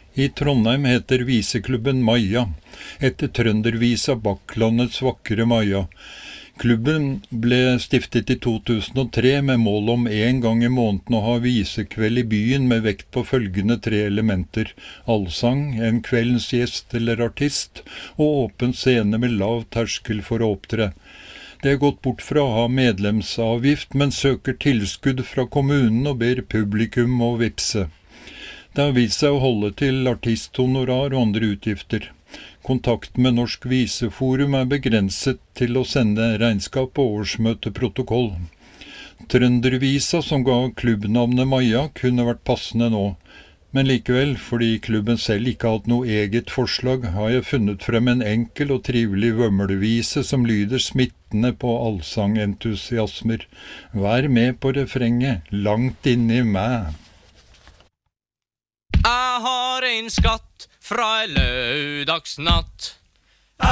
I Trondheim heter viseklubben Maja, etter trøndervisa Bakklandets vakre Maja. Klubben ble stiftet i 2003 med mål om en gang i måneden å ha visekveld i byen med vekt på følgende 3 elementer: allsang, en kveldens gjest eller artist, og åpen scene med lav terskel for å opptre. Det er gått bort fra å ha medlemsavgift, men søker tilskudd fra kommunen og ber publikum å vipse. Det har vist seg å holde til artisthonorar og andre utgifter. Kontakten med Norsk Viseforum er begrenset til å sende regnskap og årsmøteprotokoll. Trøndervisa, som ga klubbnavnet Maja, kunne vært passende nå. Men likevel, fordi klubben selv ikke har hatt noe eget forslag, har jeg funnet frem en enkel og trivelig vømmelvise som lyder smittende på allsangentusiasmer. Vær med på refrenget, langt inni meg. Jeg har en skatt fra en lørdagsnatt.